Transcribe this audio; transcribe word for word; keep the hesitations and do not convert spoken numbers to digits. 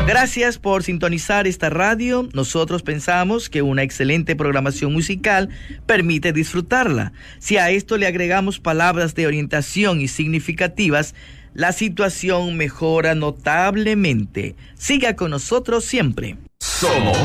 Gracias por sintonizar esta radio. Nosotros pensamos que una excelente programación musical permite disfrutarla. Si a esto le agregamos palabras de orientación y significativas, la situación mejora notablemente. Siga con nosotros siempre. Somos